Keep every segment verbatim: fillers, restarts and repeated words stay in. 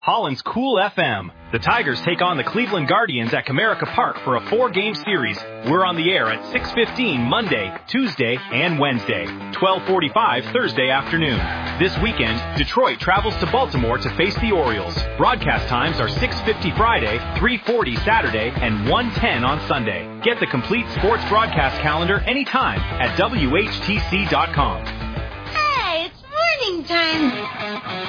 Holland's Cool F M. The Tigers take on the Cleveland Guardians at Comerica Park for a four-game series. We're on the air at six fifteen Monday, Tuesday, and Wednesday, twelve forty-five Thursday afternoon. This weekend, Detroit travels to Baltimore to face the Orioles. Broadcast times are six fifty Friday, three forty Saturday, and one ten on Sunday. Get the complete sports broadcast calendar anytime at W H T C dot com. Hey, it's morning time.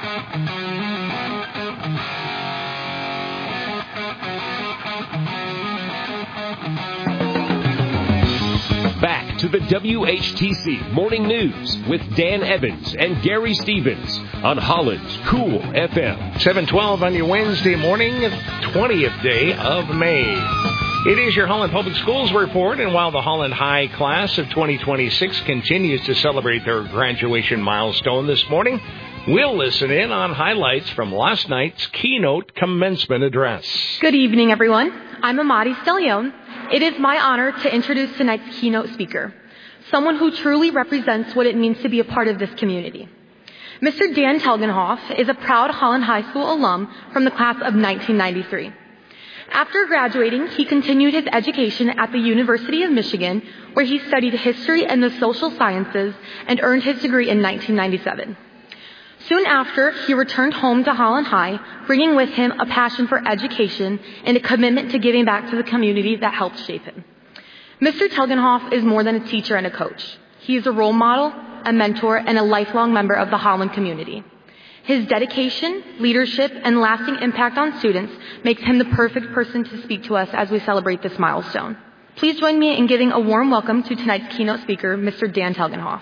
Back to the W H T C Morning News with Dan Evans and Gary Stevens on Holland's Cool F M. seven twelve on your Wednesday morning, twentieth day of May. It is your Holland Public Schools report, and while the Holland High class of twenty twenty-six continues to celebrate their graduation milestone this morning, we'll listen in on highlights from last night's keynote commencement address. Good evening, everyone. I'm Amadi Stelion. It is my honor to introduce tonight's keynote speaker, someone who truly represents what it means to be a part of this community. Mister Dan Telgenhoff is a proud Holland High School alum from the class of nineteen ninety-three. After graduating, he continued his education at the University of Michigan, where he studied history and the social sciences and earned his degree in nineteen ninety-seven. Soon after, he returned home to Holland High, bringing with him a passion for education and a commitment to giving back to the community that helped shape him. Mister Telgenhoff is more than a teacher and a coach. He is a role model, a mentor, and a lifelong member of the Holland community. His dedication, leadership, and lasting impact on students makes him the perfect person to speak to us as we celebrate this milestone. Please join me in giving a warm welcome to tonight's keynote speaker, Mister Dan Telgenhoff.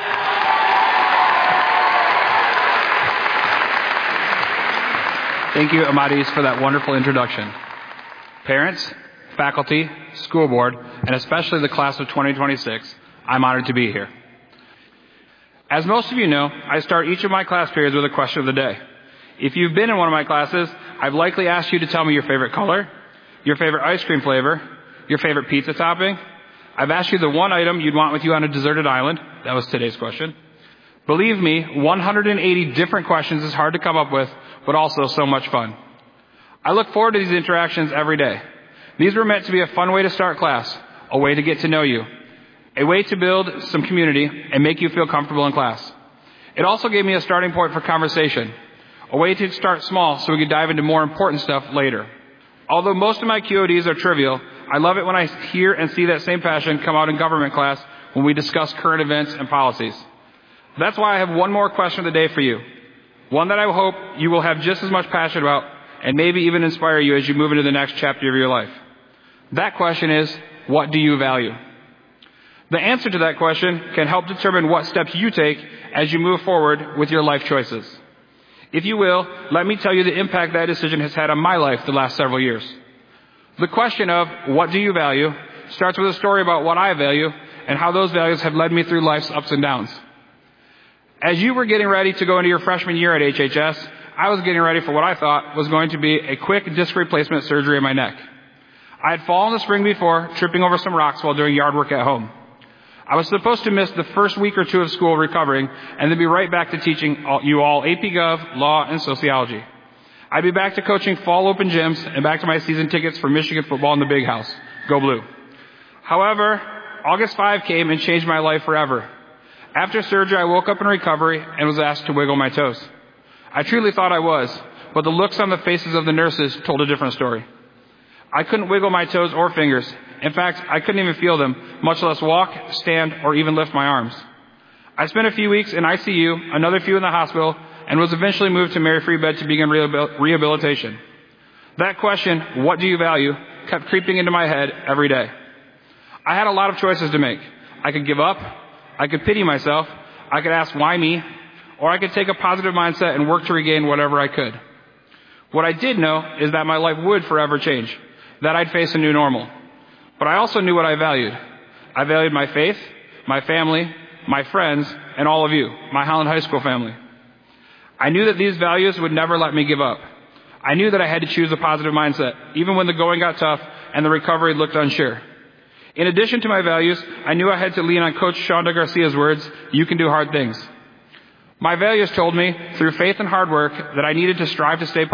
Thank you, Amadis, for that wonderful introduction. Parents, faculty, school board, and especially the class of twenty twenty-six, I'm honored to be here. As most of you know, I start each of my class periods with a question of the day. If you've been in one of my classes, I've likely asked you to tell me your favorite color, your favorite ice cream flavor, your favorite pizza topping. I've asked you the one item you'd want with you on a deserted island. That was today's question. Believe me, one hundred eighty different questions is hard to come up with, but also so much fun. I look forward to these interactions every day. These were meant to be a fun way to start class, a way to get to know you, a way to build some community and make you feel comfortable in class. It also gave me a starting point for conversation, a way to start small so we could dive into more important stuff later. Although most of my Q O Ds are trivial, I love it when I hear and see that same passion come out in government class when we discuss current events and policies. That's why I have one more question of the day for you. One that I hope you will have just as much passion about and maybe even inspire you as you move into the next chapter of your life. That question is, what do you value? The answer to that question can help determine what steps you take as you move forward with your life choices. If you will, let me tell you the impact that decision has had on my life the last several years. The question of what do you value starts with a story about what I value and how those values have led me through life's ups and downs. As you were getting ready to go into your freshman year at H H S, I was getting ready for what I thought was going to be a quick disc replacement surgery in my neck. I had fallen the spring before, tripping over some rocks while doing yard work at home. I was supposed to miss the first week or two of school recovering and then be right back to teaching you all A P Gov, law, and sociology. I'd be back to coaching fall open gyms and back to my season tickets for Michigan football in the big house. Go Blue. However, August fifth came and changed my life forever. After surgery, I woke up in recovery and was asked to wiggle my toes. I truly thought I was, but the looks on the faces of the nurses told a different story. I couldn't wiggle my toes or fingers. In fact, I couldn't even feel them, much less walk, stand, or even lift my arms. I spent a few weeks in I C U, another few in the hospital, and was eventually moved to Mary Free Bed to begin rehabilitation. That question, what do you value, kept creeping into my head every day. I had a lot of choices to make. I could give up. I could pity myself, I could ask why me, or I could take a positive mindset and work to regain whatever I could. What I did know is that my life would forever change, that I'd face a new normal. But I also knew what I valued. I valued my faith, my family, my friends, and all of you, my Holland High School family. I knew that these values would never let me give up. I knew that I had to choose a positive mindset, even when the going got tough and the recovery looked unsure. In addition to my values, I knew I had to lean on Coach Shonda Garcia's words, you can do hard things. My values told me, through faith and hard work, that I needed to strive to stay